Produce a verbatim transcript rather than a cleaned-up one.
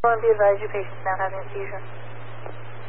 Be advised your patient is now having a seizure.